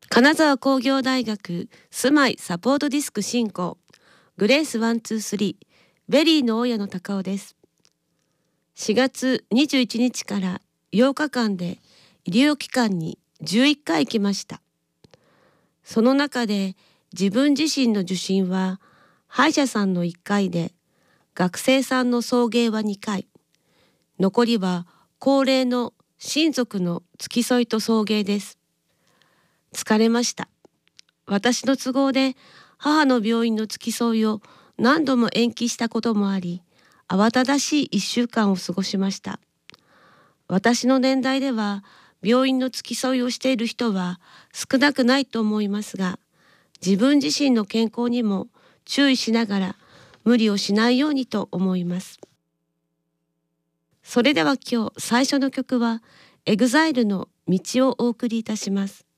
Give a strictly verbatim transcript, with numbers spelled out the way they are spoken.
金沢工業大学住まいサポートディスク進行グレースワンツースリーベリーの大家の高尾です。しがつにじゅういちにちからようかかんで医療機関にじゅういっかい行きました。その中で自分自身の受診は歯医者さんのいっかいで、学生さんの送迎はにかい、残りは高齢の親族の付き添いと送迎です。疲れました。私の都合で母の病院の付き添いを何度も延期したこともあり、慌ただしいいっしゅうかんを過ごしました。私の年代では病院の付き添いをしている人は少なくないと思いますが、自分自身の健康にも注意しながら無理をしないようにと思います。それでは今日最初の曲はエグザイルの道をお送りいたします。